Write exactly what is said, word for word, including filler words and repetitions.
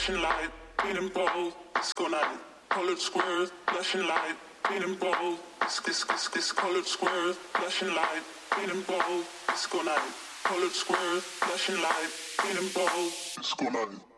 flashing light, green and bold, disco night. Colored squares, flashing light, green and bold, kiss, kiss, kiss, kiss. Colored squares, flashing light, green and bold, disco night. Colored squares, flashing light, green and bold, disco night.